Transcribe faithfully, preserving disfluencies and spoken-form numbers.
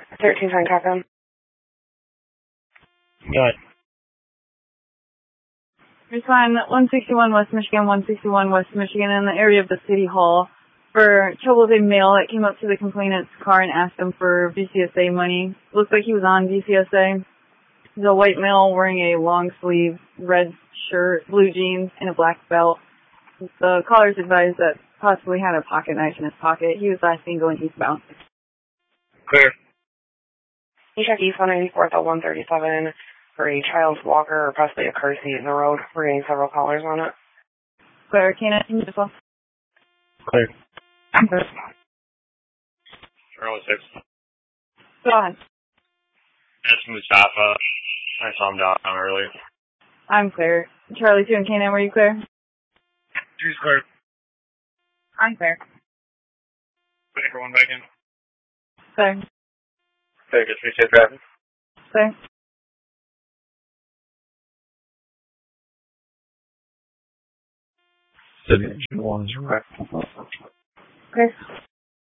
thirteen ten Capcom. Go ahead. Respond one sixty-one West Michigan, one sixty-one West Michigan in the area of the City Hall for trouble with a male that came up to the complainant's car and asked him for V C S A money. Looks like he was on V C S A. He's a white male wearing a long sleeve red shirt, blue jeans, and a black belt. The caller's advised that possibly had a pocket knife in his pocket. He was last seen going eastbound. Clear. You check East one ninety-fourth at one thirty-seven for a child's walker or possibly a car seat in the road. We're getting several callers on it. Clear. Can I can you just well? Clear. Clear. Charlie six. Go ahead. That's Mustafa. I saw him down earlier. I'm clear. Charlie two and K nine, were you clear? Two's clear. I'm clear. Waiting for one back in. Clear. Okay, just reset traffic. Clear. Division one's right. Clear.